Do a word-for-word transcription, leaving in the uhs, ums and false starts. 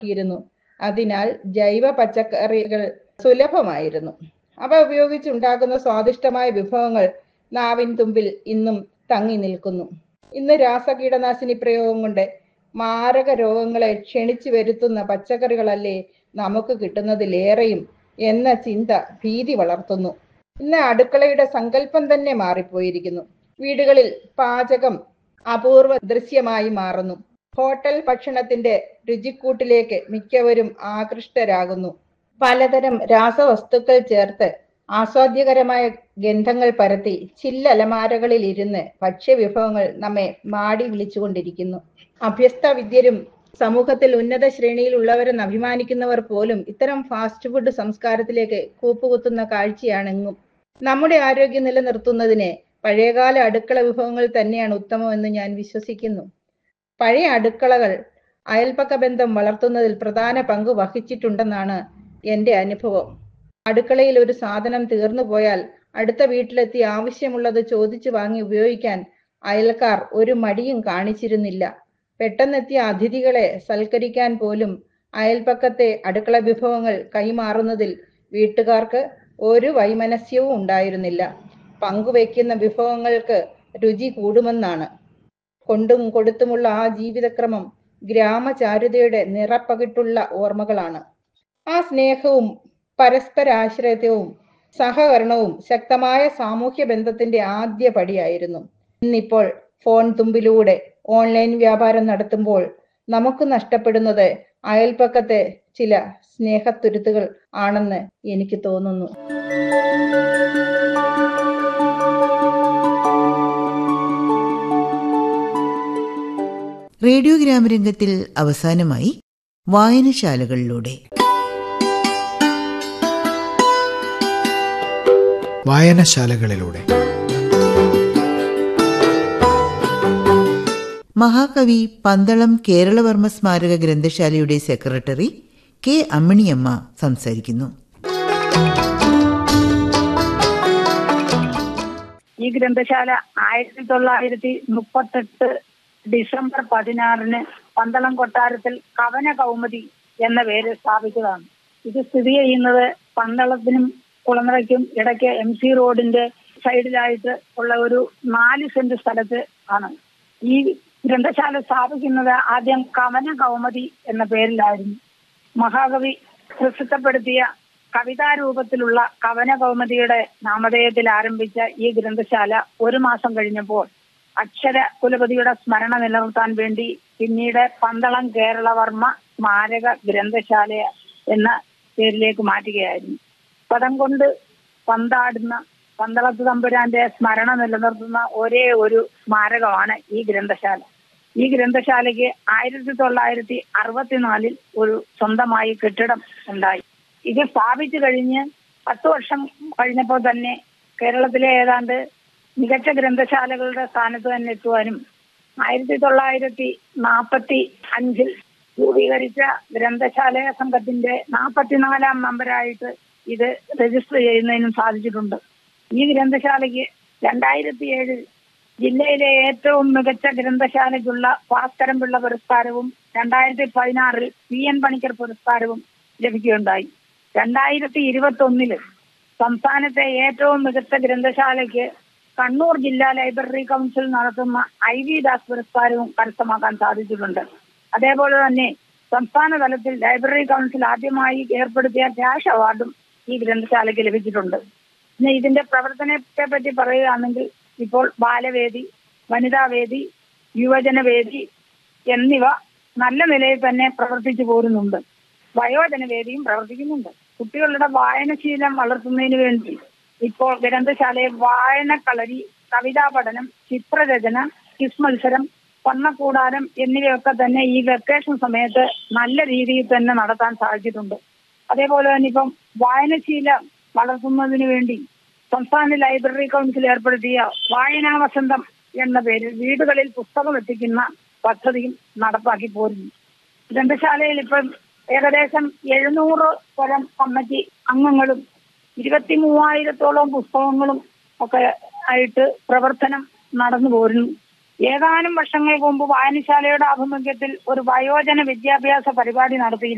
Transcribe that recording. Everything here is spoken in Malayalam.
യിരുന്നു. അതിനാൽ ജൈവ പച്ചക്കറികൾ സുലഭമായിരുന്നു. അവ ഉപയോഗിച്ചുണ്ടാക്കുന്ന സ്വാദിഷ്ടമായ വിഭവങ്ങൾ നാവിൻ തുമ്പിൽ ഇന്നും തങ്ങി നിൽക്കുന്നു. ഇന്ന് രാസകീടനാശിനി പ്രയോഗം കൊണ്ട് മാരക രോഗങ്ങളെ ക്ഷണിച്ചു വരുത്തുന്ന പച്ചക്കറികളല്ലേ നമുക്ക് കിട്ടുന്നതിലേറെയും എന്ന ചിന്ത ഭീതി വളർത്തുന്നു. ഇന്ന് അടുക്കളയുടെ സങ്കല്പം തന്നെ മാറിപ്പോയിരിക്കുന്നു. വീടുകളിൽ പാചകം അപൂർവ ദൃശ്യമായി മാറുന്നു. ഹോട്ടൽ ഭക്ഷണത്തിന്റെ രുചിക്കൂട്ടിലേക്ക് മിക്കവരും ആകൃഷ്ടരാകുന്നു. പലതരം രാസവസ്തുക്കൾ ചേർത്ത് ആസ്വാദ്യകരമായ ഗന്ധങ്ങൾ പരത്തി ചില്ലലമാരകളിൽ ഇരുന്ന് ഭക്ഷ്യവിഭവങ്ങൾ നമ്മെ മാടി വിളിച്ചുകൊണ്ടിരിക്കുന്നു. അഭ്യസ്ത വിദ്യരും സമൂഹത്തിൽ ഉന്നത ശ്രേണിയിലുള്ളവരെന്ന് അഭിമാനിക്കുന്നവർ പോലും ഇത്തരം ഫാസ്റ്റ് ഫുഡ് സംസ്കാരത്തിലേക്ക് കൂപ്പുകുത്തുന്ന കാഴ്ചയാണെങ്ങും. നമ്മുടെ ആരോഗ്യം നിലനിർത്തുന്നതിന് പഴയകാല അടുക്കള വിഭവങ്ങൾ തന്നെയാണ് ഉത്തമമെന്ന് ഞാൻ വിശ്വസിക്കുന്നു. പഴയ അടുക്കളകൾ അയൽപക്ക ബന്ധം വളർത്തുന്നതിൽ പ്രധാന പങ്ക് വഹിച്ചിട്ടുണ്ടെന്നാണ് എൻ്റെ അനുഭവം. അടുക്കളയിൽ ഒരു സാധനം തീർന്നു പോയാൽ അടുത്ത വീട്ടിലെത്തി ആവശ്യമുള്ളത് ചോദിച്ചു വാങ്ങി ഉപയോഗിക്കാൻ അയൽക്കാർ ഒരു മടിയും കാണിച്ചിരുന്നില്ല. പെട്ടെന്നെത്തിയ അതിഥികളെ സൽക്കരിക്കാൻ പോലും അയൽപക്കത്തെ അടുക്കള വിഭവങ്ങൾ കൈമാറുന്നതിൽ വീട്ടുകാർക്ക് ഒരു വൈമനസ്യവും ഉണ്ടായിരുന്നില്ല. പങ്കുവയ്ക്കുന്ന വിഭവങ്ങൾക്ക് രുചി കൂടുമെന്നാണ്. കൊണ്ടും കൊടുത്തുമുള്ള ആ ജീവിതക്രമം ഗ്രാമചാരുതയുടെ നിറപ്പകിട്ടുള്ള ഓർമ്മകളാണ്. ആ സ്നേഹവും പരസ്പരാശ്രയത്വവും സഹകരണവും ശക്തമായ സാമൂഹ്യ ബന്ധത്തിന്റെ ആദ്യ പടിയായിരുന്നു. ഇന്നിപ്പോൾ ഫോൺ തുമ്പിലൂടെ ഓൺലൈൻ വ്യാപാരം നടത്തുമ്പോൾ നമുക്ക് നഷ്ടപ്പെടുന്നത് അയൽപക്കത്തെ ചില സ്നേഹത്തുരുത്തുകൾ ആണെന്ന് എനിക്ക് തോന്നുന്നു. റേഡിയോ ഗ്രാമരംഗത്തിൽ അവസാനമായി വായനശാലകളിലൂടെ. വായനശാലകളിലൂടെ മഹാകവി പന്തളം കേരളവർമ്മ സ്മാരക ഗ്രന്ഥശാലയുടെ സെക്രട്ടറി കെ അമ്മിണിയമ്മ സംസാരിക്കുന്നു. ഈ ഗ്രന്ഥശാല ആയിരത്തി തൊള്ളായിരത്തി മുപ്പത്തെട്ട് ഡിസംബർ പതിനാറിന് പന്തളം കൊട്ടാരത്തിൽ കവന കൗമുദി എന്ന പേര് സ്ഥാപിച്ചതാണ്. ഇത് സ്ഥിതി ചെയ്യുന്നത് പന്തളത്തിനും കുളനടയ്ക്കും ഇടയ്ക്ക് എം സി റോഡിന്റെ സൈഡിലായിട്ട് ഉള്ള ഒരു നാല് സെന്റ് സ്ഥലത്ത് ആണ്. ഈ ഗ്രന്ഥശാല സ്ഥാപിക്കുന്നത് ആദ്യം കവന കൗമുദി എന്ന പേരിലായിരുന്നു. മഹാകവി പ്രസിദ്ധപ്പെടുത്തിയ കവിതാരൂപത്തിലുള്ള കവന കൗമുദിയുടെ നാമധേയത്തിൽ ആരംഭിച്ച ഈ ഗ്രന്ഥശാല ഒരു മാസം കഴിഞ്ഞപ്പോൾ അക്ഷര കുലപതിയുടെ സ്മരണ നിലനിർത്താൻ വേണ്ടി പിന്നീട് പന്തളം കേരളവർമ്മ സ്മാരക ഗ്രന്ഥശാല എന്ന പേരിലേക്ക് മാറ്റുകയായിരുന്നു. പദം കൊണ്ട് പന്താടുന്ന പന്തളത്ത് തമ്പുരാന്റെ സ്മരണ നിലനിർത്തുന്ന ഒരേ ഒരു സ്മാരകമാണ് ഈ ഗ്രന്ഥശാല. ഈ ഗ്രന്ഥശാലയ്ക്ക് ആയിരത്തി തൊള്ളായിരത്തി അറുപത്തിനാലിൽ ഒരു സ്വന്തമായി കെട്ടിടം ഉണ്ടായി. ഇത് സ്ഥാപിച്ചു കഴിഞ്ഞ് പത്ത് വർഷം കഴിഞ്ഞപ്പോൾ തന്നെ കേരളത്തിലെ ഏതാണ്ട് മികച്ച ഗ്രന്ഥശാലകളുടെ സ്ഥാനത്ത് തന്നെ എത്തുവാനും ആയിരത്തി തൊള്ളായിരത്തി നാൽപ്പത്തി അഞ്ചിൽ രൂപീകരിച്ച ഗ്രന്ഥശാല സംഘത്തിന്റെ നാൽപ്പത്തിനാലാം നമ്പരായിട്ട് ഇത് രജിസ്റ്റർ ചെയ്യുന്നതിനും സാധിച്ചിട്ടുണ്ട്. ഈ ഗ്രന്ഥശാലയ്ക്ക് രണ്ടായിരത്തി ഏഴിൽ ജില്ലയിലെ ഏറ്റവും മികച്ച ഗ്രന്ഥശാലയ്ക്കുള്ള ഭാസ്കരൻപിള്ള പുരസ്കാരവും രണ്ടായിരത്തി പതിനാറിൽ പി എൻ പണിക്കർ പുരസ്കാരവും ലഭിക്കുകയുണ്ടായി. രണ്ടായിരത്തി ഇരുപത്തി ഒന്നില് സംസ്ഥാനത്തെ ഏറ്റവും മികച്ച ഗ്രന്ഥശാലയ്ക്ക് കണ്ണൂർ ജില്ലാ ലൈബ്രറി കൗൺസിൽ നടത്തുന്ന ഐ വി ദാസ് പുരസ്കാരവും കരസ്ഥമാക്കാൻ സാധിച്ചിട്ടുണ്ട്. അതേപോലെ തന്നെ സംസ്ഥാന തലത്തിൽ ലൈബ്രറി കൗൺസിൽ ആദ്യമായി ഏർപ്പെടുത്തിയ ക്യാഷ് അവാർഡും ഈ ഗ്രന്ഥശാലയ്ക്ക് ലഭിച്ചിട്ടുണ്ട്. പിന്നെ ഇതിന്റെ പ്രവർത്തനത്തെ പറ്റി പറയുകയാണെങ്കിൽ ഇപ്പോൾ ബാലവേദി, വനിതാവേദി, യുവജനവേദി എന്നിവ നല്ല നിലയിൽ തന്നെ പ്രവർത്തിച്ചു പോരുന്നുണ്ട്. വയോജനവേദിയും പ്രവർത്തിക്കുന്നുണ്ട്. കുട്ടികളുടെ വായനശീലം വളർത്തുന്നതിന് വേണ്ടി ഇപ്പോൾ ഗ്രന്ഥശാലയിൽ വായനക്കളരി, കവിതാ പഠനം, ചിത്രരചന, ക്വിസ് മത്സരം, വർണ്ണക്കൂടാരം എന്നിവയൊക്കെ തന്നെ ഈ വെക്കേഷൻ സമയത്ത് നല്ല രീതിയിൽ തന്നെ നടത്താൻ സാധിച്ചിട്ടുണ്ട്. അതേപോലെ തന്നെ ഇപ്പം വായനശീലം വളർത്തുന്നതിന് വേണ്ടി സംസ്ഥാന ലൈബ്രറി കൗൺസിൽ ഏർപ്പെടുത്തിയ വായനാ വസന്തം എന്ന പേരിൽ വീടുകളിൽ പുസ്തകം എത്തിക്കുന്ന പദ്ധതിയും നടപ്പാക്കി പോരുന്നു. ഗ്രന്ഥശാലയിൽ ഇപ്പം ഏകദേശം എഴുന്നൂറ് പരം കമ്മിറ്റി അംഗങ്ങളും ഇരുപത്തി മൂവായിരത്തോളം പുസ്തകങ്ങളും ഒക്കെ ആയിട്ട് പ്രവർത്തനം നടന്നു പോരുന്നു. ഏതാനും വർഷങ്ങൾക്ക് മുമ്പ് വായനശാലയുടെ ആഭിമുഖ്യത്തിൽ ഒരു വയോജന വിദ്യാഭ്യാസ പരിപാടി നടത്തിയിരുന്നു.